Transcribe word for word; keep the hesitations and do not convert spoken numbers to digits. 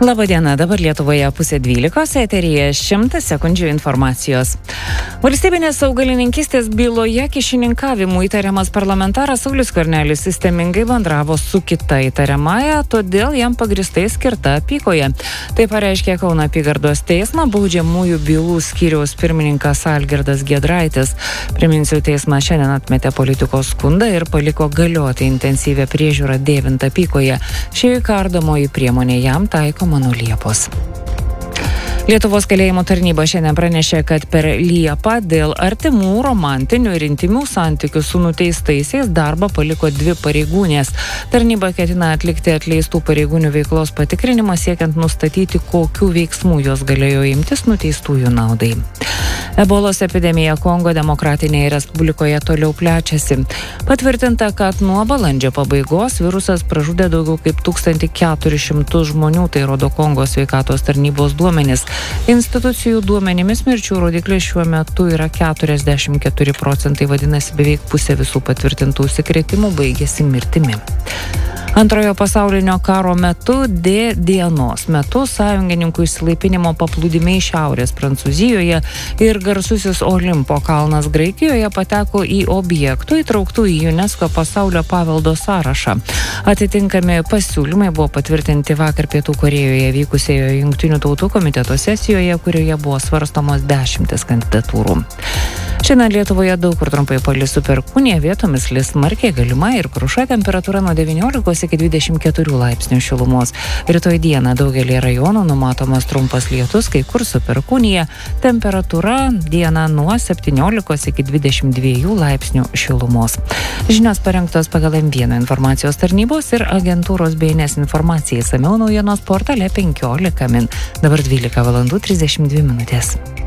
Labadiena, dabar Lietuvoje pusė dvylikos, eteryje šimtas sekundžių informacijos. Valstybinės augalininkystės byloje kyšininkavimu įtariamas parlamentaras Saulius Skvernelis sistemingai bendravo su kita įtariamąja, todėl jam pagristai skirta apykoje. Tai pareiškė Kauno apygardos teismo baudžiamųjų bylų skyriaus pirmininkas Algirdas Giedraitis. Priminsiu, teismas šiandien atmetė politikos skundą ir paliko galioti intensyvią priežiūrą dėvint apykoje. Ši kardomoji priemonė jam taikoma nuo Liepos. Lietuvos kalėjimo tarnyba šiandien pranešė, kad per Liepą dėl artimų, romantinių ir intimių santykių su nuteistaisiais darbą paliko dvi pareigūnės. Tarnyba ketina atlikti atleistų pareigūnių veiklos patikrinimą, siekiant nustatyti, kokių veiksmų jos galėjo imtis nuteistųjų naudai. Ebolos epidemija Kongo Demokratinėje Respublikoje toliau plečiasi. Patvirtinta, kad nuo balandžio pabaigos virusas pražudė daugiau kaip tūkstantį keturis šimtus žmonių, tai rodo Kongo sveikatos tarnybos duomenys. Institucijų duomenimis mirčių rodiklis šiuo metu yra keturiasdešimt keturi procentai, vadinasi beveik pusė visų patvirtintų užsikrėtimų baigėsi mirtimi. Antrojo pasaulinio karo metu D dienos metu sąjungininkų išsilaipinimo paplūdimiai šiaurės Prancūzijoje ir garsusis Olimpo kalnas Graikijoje pateko į objektų įtrauktų į UNESCO pasaulio paveldo sąrašą. Atitinkami pasiūlymai buvo patvirtinti vakar Pietų Korėjoje vykusioje Jungtinių tautų komiteto sesijoje, kurioje buvo svarstomos dešimtis kandidatūrų. Šiandien Lietuvoje daug kur trumpai palis su perkūnija, vietomis lis smarkiai galima ir kruša, temperatūra nuo devyniolikos iki dvidešimt keturių laipsnių šilumos. Rytoj dieną daugelį rajonų numatomas trumpas lietus, kai kur su perkūnija, temperatūra dieną nuo septyniolikos iki dvidešimt dviejų laipsnių šilumos. Žinios parengtos pagal M vieną informacijos tarnybos ir agentūros B N S informacijai, išsamiau naujienos portale penkiolika min. Dabar dvylika valandų trisdešimt dvi minutės.